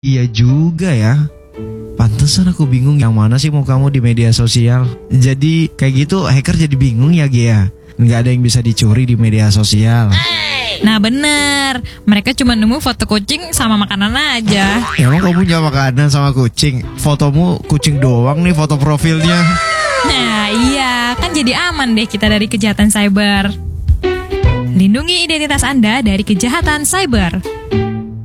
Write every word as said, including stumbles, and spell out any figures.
Iya juga ya. Pantesan aku bingung yang mana sih mau kamu di media sosial. Jadi kayak gitu hacker jadi bingung ya Gia. Nggak ada yang bisa dicuri di media sosial. Nah bener, mereka cuma nemu foto kucing sama makanan aja. Emang kamu punya makanan sama kucing? Fotomu kucing doang nih foto profilnya. Nah iya, kan jadi aman deh kita dari kejahatan cyber. Lindungi identitas Anda dari kejahatan cyber.